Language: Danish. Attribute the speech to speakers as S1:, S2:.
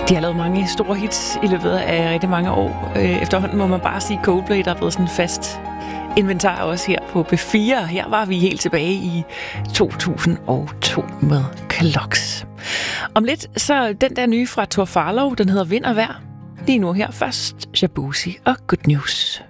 S1: De har lavet mange store hits i løbet af rigtig mange år. Efterhånden må man bare sige Coldplay, der er blevet sådan fast inventar også her på B4. Her var vi helt tilbage i 2002 med Clocks. Om lidt så den der nye fra Tor Farlov, den hedder Vind og Vejr. Lige nu her først Shabuzi og Good News.